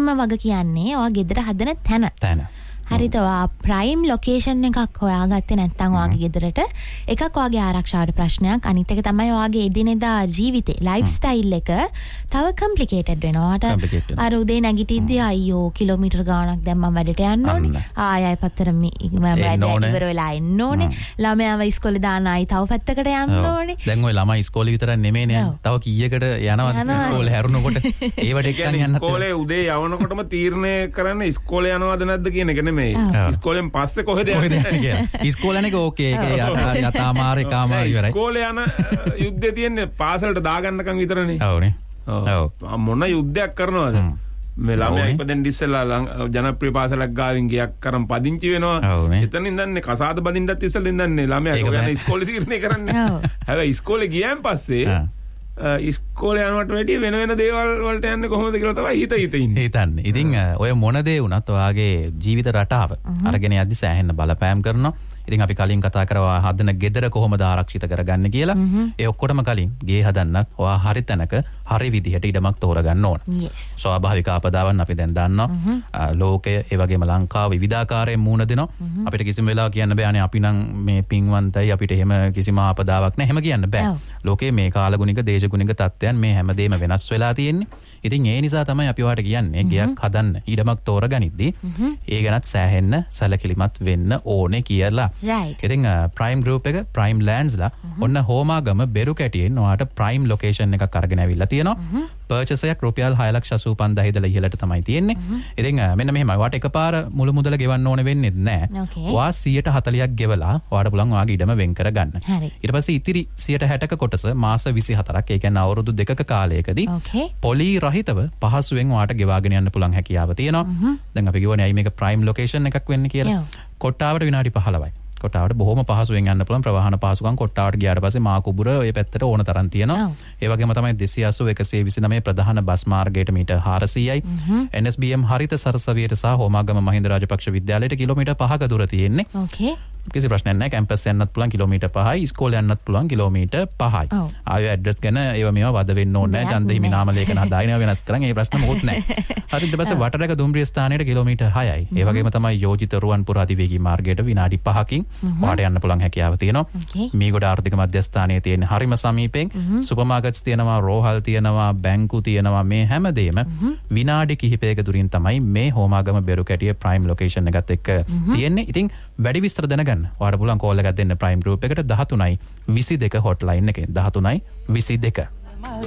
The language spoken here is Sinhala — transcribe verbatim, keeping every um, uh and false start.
මුලින්ම වග කියන්නේ ඔයා ගෙදර හදන තැන. තැන. හරිද? ඔයා ප්‍රයිම් ලොකේෂන් එකක් හොයාගත්තේ නැත්නම් ඔයාගේ ගෙදරට එකක් ඔයාගේ ආරක්ෂාවට ප්‍රශ්නයක්. අනිත් එක තමයි ඔයාගේ එදිනෙදා ජීවිතේ ලයිෆ් ස්ටයිල් එක තව කම්ප්ලිකේටඩ් වෙනවා. ඔයාට අර උදේ නැගිටිද්දී අයියෝ කිලෝමීටර් ගාණක් දැන් මම වැඩට යන්න ඕනේ. ආය ආය පතර මම වැඩ ඉවර වෙලා එන්න ඕනේ. ළමයාව ඉස්කෝලේ දාන්න ආයි තව පැත්තකට යන්න ඕනේ. දැන් ওই ළමයි ඉස්කෝලේ විතරක් නෙමෙයිනේ. තව කීයකට යනවද ඉස්කෝලේ හැරුණකොට ඒවට එක්කන් යන්නත්. ඉස්කෝලේ උදේ යවනකොටම තීරණය කරන්න ඉස්කෝලේ යනවද නැද්ද කියන එක නෙමෙයි. ඉස්කෝලෙන් පස්සේ කොහෙද යන්නේ කියලා. ඉස්කෝලේ යන්නේ ඕකේ ඒක යතාමාර එකමාර ඉවරයි. ඉස්කෝලේ යන යුද්ධය තියෙන්නේ පාසලට දාගන්නකම් විතරනේ. ඔව්නේ. ඔව්. මොන යුද්ධයක් කරනවද? මේ ළමයා ඉපදෙන්න ඉස්සෙල්ලා ජනප්‍රිය පාසලක් ගාවින් ගියක් කරන් පදිංචි වෙනවා. එතනින් ඉඳන්නේ කසාද බඳින්නත් ඉස්සෙල්ලා ඉඳන්නේ ළමයා ඔයගොල්ලෝ ඉස්කෝලේ තීරණය කරන්නේ. හැබැයි ඉස්කෝලේ ගියන් පස්සේ ඉස්කෝලේ යනවට වැඩිය වෙන වෙන දේවල් වලට යන්නේ කොහොමද කියලා තමයි හිත හිත ඉන්නේ. හිතන්නේ. ඉතින් ඔය මොන දේ වුණත් ඔයාගේ ජීවිත රටාව අරගෙන යද්දි සෑහෙන්න බලපෑම් කරනවා. ඉතින් අපි කලින් කතා කරා හදන ගෙදර කොහොමද ආරක්ෂිත කරගන්නේ කියලා. ඒ ඔක්කොටම කලින් ගේ හදන්නත් ඔයා හරි තැනක හරි විදිහට ඉඩමක් තෝරගන්න ඕන. ස්වාභාවික ආපදාවන් අපි දැන් දන්නවා. ලෝකය ඒ වගේම ලංකාව විවිධාකාරයෙන් මුහුණ දෙනවා. අපිට කිසිම වෙලාවක කියන්න බෑනේ අපි නම් මේ පින්වන්තයි අපිට එහෙම කිසිම ආපදාවක් නැහැ. එහෙම කියන්න බෑ. ලෝකයේ මේ කාලගුණික දේශගුණික තත්ත්වයන් මේ හැමදේම වෙනස් වෙලා තියෙන්නේ. ඉතින් ඒ නිසා තමයි අපි ඔයාලට කියන්නේ ගයක් හදන්න ඉඩමක් තෝරගනිද්දී ඒ ගැනත් සෑහෙන්න සැලකිලිමත් වෙන්න ඕනේ කියලා. ඉතින් ප්‍රයිම් ගෲප් එක ප්‍රයිම් ලෑන්ඩ්ස්ලා ඔන්න හෝමාගම බෙරු කැටියෙන් ඔයාට ප්‍රයිම් ලොකේෂන් එකක් අරගෙන ඇවිල්ලා තියෙනවා. පර්චේස් එකක් රුපියල් හය ලක්ෂ අසූ පන්දාහක් ඉඳලා ඉහළට තමයි තියෙන්නේ. ඉතින් මෙන්න මෙහෙමයි. ඔයාට එකපාර මුළු මුදල ගෙවන්න ඕනේ වෙන්නේ නැහැ. ඔයා සියයට හතළිහක් ගෙවලා ඔයාට පුළුවන් ඔයාගේ ඉඩම වෙන් කරගන්න. ඊට පස්සේ ඉතිරි සියයට හැටක කොටස මාස විසිහතරක් ඒ කියන්නේ අවුරුදු දෙකක කාලයකදී පොලි රහිතව පහසුවෙන් ඔයාට ගෙවාගෙන යන්න පුළුවන් හැකියාව තියෙනවා. දැන් අපි කියවනේ අයි මේක ප්‍රයිම් ලොකේෂන් එකක් වෙන්නේ කියලා. කොට්ටාවට විනාඩි පහළොවයි. කොට්ටාවට බොහොම පහසුවෙන් යන්න පුළුවන් ප්‍රවාහන පහසුකම් කොට්ටාවට ගියාට පස්සේ මා කුඹුර ඔය පැත්තට ඕන තරම් තියෙනවා. ඒ වගේම තමයි දෙසිය අසූ එකසිය විසිනමය ප්‍රධාන බස් මාර්ගයට මීටර් හාරසීයයි. එන් එස් බී එම් හරිත සරසවියට සහ හෝමාගම මහින්ද රාජපක්ෂ විද්‍යාලයට කිලෝමීටර් පහක දුර තියෙන්නේ. ඕකේ. කිසි ප්‍රශ්නයක් නැහැ. කැම්පස් යන්නත් පුළුවන් කිලෝමීටර් පහයි, ඉස්කෝලේ යන්නත් පුළුවන් කිලෝමීටර් පහයි. ආයෙ ඇඩ්‍රස් ගැන ඒව මේවා වද වෙන්න ඕනේ නැහැ. ඡන්ද හිමි නාම ලේඛන හදාගෙන වෙනස් කරන් ඒ ප්‍රශ්න මොකුත් නැහැ. හරි ඊට පස්සේ වටරක දුම්රිය ස්ථානයට කිලෝමීටර් හයයි. ඒ වගේම තමයි යෝජිත රුවන්පුර අධිවේගී මාර්ගයට විනාඩි පහකින් ඔයාට යන්න පුළුවන් හැකියාව තියෙනවා. මීගොඩ ආර්ථික මධ්‍යස්ථානයේ තියෙන හරිම සමීපෙන් සුපර් මාකට්ස් තියෙනවා, රෝහල් තියෙනවා, බැංකු තියෙනවා. මේ හැමදේම විනාඩි කිහිපයක දුරින් තමයි මේ හෝමාගම බෙරු කැටිය ප්‍රයිම් ලොකේෂන් එකත් එක්ක තියෙන්නේ. ඉතින් වැඩි විස්තර දැනගන්න ඔයාට පුළුවන් කෝල් එකක් දෙන්න ප්‍රයිම් ගෲප් එකට දහතුනයි විසිදෙක හොට්ලයින් එකෙන් දහතුනයි විසිදෙක